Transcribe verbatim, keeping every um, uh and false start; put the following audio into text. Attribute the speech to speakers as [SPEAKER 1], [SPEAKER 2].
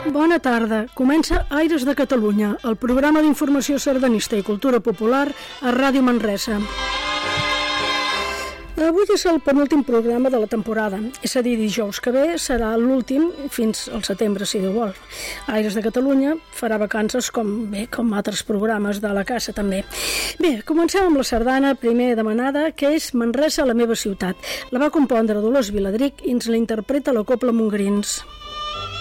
[SPEAKER 1] Bona tarda. Comença Aires de Catalunya, el programa d'informació sardanista i cultura popular a Ràdio Manresa. Avui és el penúltim programa de la temporada, és a dir, dijous que ve serà l'últim fins al setembre, si Déu vol. Aires de Catalunya farà vacances com bé com altres programes de la casa també. Bé, comencem amb la sardana primer demanada, que és Manresa, la meva ciutat. La va compondre Dolors Viladric i ens la interpreta la Cobla Montgrins.